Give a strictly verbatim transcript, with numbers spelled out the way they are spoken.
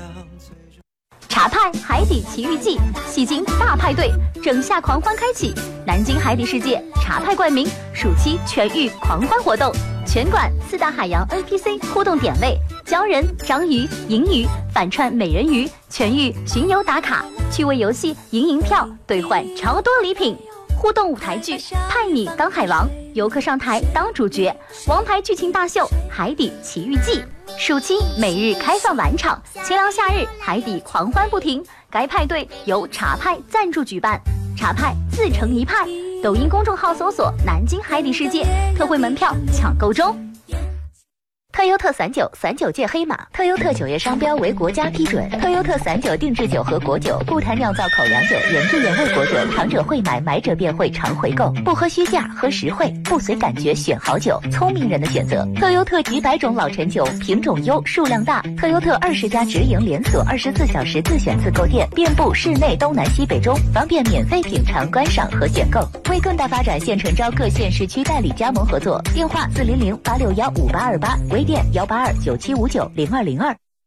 茶派海底奇遇记，戏精大派对，整夏狂欢开启！南京海底世界茶派冠名暑期全域狂欢活动，全馆四大海洋 N P C 互动点位，鲛人、章鱼、银鱼反串美人鱼，全域巡游打卡，趣味游戏赢银票兑换超多礼品。互动舞台剧派你当海王，游客上台当主角，王牌剧情大秀海底奇遇记。暑期每日开放晚场，清凉夏日海底狂欢不停。该派对由茶派赞助举办，茶派自成一派。抖音公众号搜索“南京海底世界”，特惠门票抢购中。特优特散酒，散酒界黑马。特优特酒业商标为国家批准。特优特散酒定制酒和果酒，不谈酿造口粮酒，原汁原味果酒，尝者会买，买者便会常回购。不喝虚价，喝实惠，不随感觉选好酒，聪明人的选择。特优特几百种老陈酒，品种优，数量大。特优特二十家直营连锁，二十四小时自选自购店，遍布市内东南西北中，方便免费品尝、观赏和选购。为更大发展，现诚招各县市区代理加盟合作。电话四零零八六幺五八二八。微店幺八二九七五九零二零二。